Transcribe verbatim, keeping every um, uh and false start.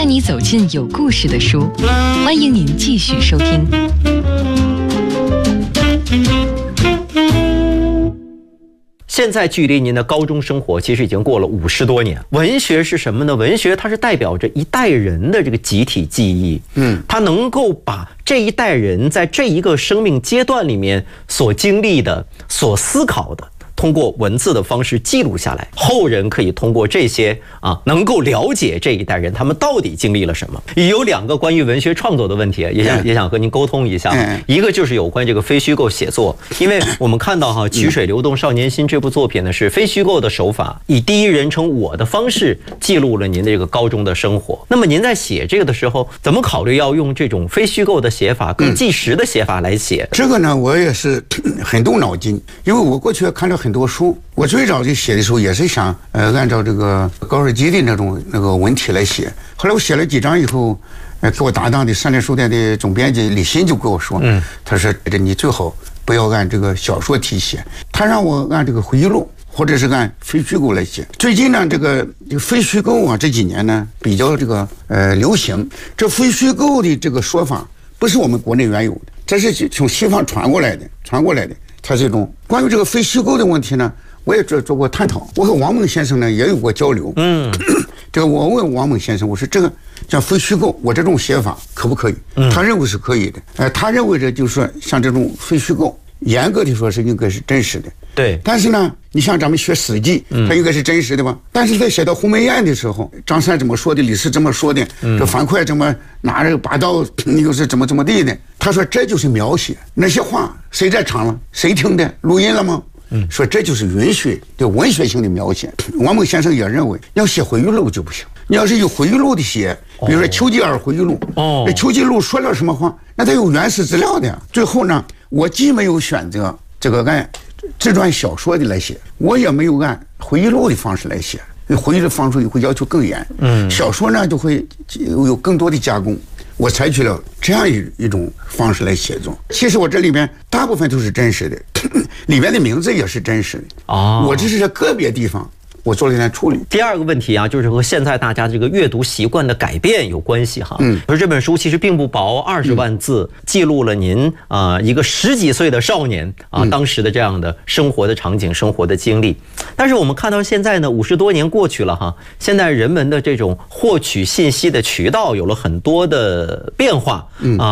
带你走进有故事的书，欢迎您继续收听。 现在距离您的高中生活其实已经过了五十多年。文学是什么呢？文学它是代表着一代人的这个集体记忆，嗯，它能够把这一代人在这一个生命阶段里面所经历的、所思考的，通过文字的方式记录下来，后人可以通过这些啊，能够了解这一代人他们到底经历了什么。有两个关于文学创作的问题，也想也想和您沟通一下。一个就是有关这个非虚构写作，因为我们看到哈，《曲水流动少年心》这部作品呢是非虚构的手法，以第一人称我的方式记录了您的这个高中的生活。那么您在写这个的时候，怎么考虑要用这种非虚构的写法、更纪实的写法来写？ 这个呢，我也是很动脑筋，因为我过去看了很多书，我最早就写的时候也是想呃按照这个高尔基的那种那个文体来写。后来我写了几章以后，呃，给我搭档的三联书店的总编辑李欣就跟我说，嗯，他说这你最好不要按这个小说体写，他让我按这个回忆录或者是按非虚构来写。最近呢，这个这个非虚构啊，这几年呢比较这个呃流行。这非虚构的这个说法不是我们国内原有的，这是从西方传过来的，传过来的。它是一种关于这个非虚构的问题呢，我也做做过探讨。我和王蒙先生呢也有过交流。嗯，这个我问王蒙先生，我说这个像非虚构，我这种写法可不可以？嗯，他认为是可以的。呃，他认为这就是说像这种非虚构，严格的说是应该是真实的。 对。但是呢，你像咱们学《史记》，它应该是真实的吧？嗯、但是在写到鸿门宴的时候，张三怎么说的，李斯怎么说的，嗯、这樊哙怎么拿着把刀，又是怎么怎么地的？他说这就是描写，那些话谁在场了？谁听的？录音了吗？嗯，说这就是允许的文学性的描写。王蒙先生也认为，要写回忆录就不行。你要是有回忆录的写，比如说丘吉尔回忆录，哦，丘吉尔说了什么话，那他有原始资料的呀。最后呢，我既没有选择这个按自传小说的来写，我也没有按回忆录的方式来写。回忆的方式会要求更严，嗯，小说呢就会有更多的加工。我采取了这样一一种方式来写作。其实我这里边大部分都是真实的，里面的名字也是真实的。哦，我只是在个别地方我做了一点处理。 第二个问题啊，就是和现在大家这个阅读习惯的改变有关系哈。嗯，而这本书其实并不薄，二十万字，嗯、记录了您啊、呃、一个十几岁的少年啊、呃、当时的这样的生活的场景、生活的经历。但是我们看到现在呢，五十多年过去了哈，现在人们的这种获取信息的渠道有了很多的变化，嗯啊。